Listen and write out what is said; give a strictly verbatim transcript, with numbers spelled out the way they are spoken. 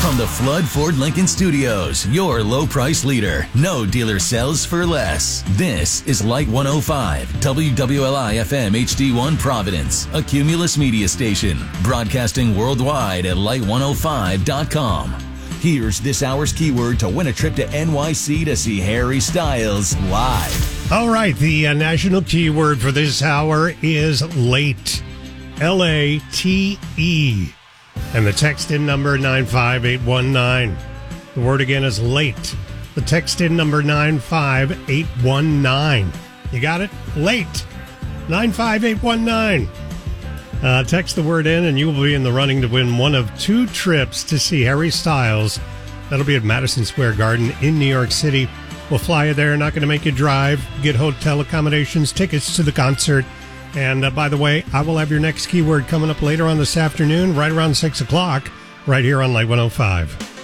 From the Flood Ford Lincoln Studios, your low price leader. No dealer sells for less. This is Light one oh five, W W L I F M H D one Providence, a Cumulus media station, broadcasting worldwide at light one oh five dot com. Here's this hour's keyword to win a trip to N Y C to see Harry Styles live. All right, the uh, national keyword for this hour is late. L A T E. And the text in number nine five eight one nine. The word again is late. The text in number nine five eight one nine. You got it? Late. nine five eight one nine. Uh, text the word in and you will be in the running to win one of two trips to see Harry Styles. That'll be at Madison Square Garden in New York City. We'll fly you there, not going to make you drive. Get hotel accommodations, tickets to the concert. And uh, by the way, I will have your next keyword coming up later on this afternoon, right around six o'clock, right here on Light one oh five.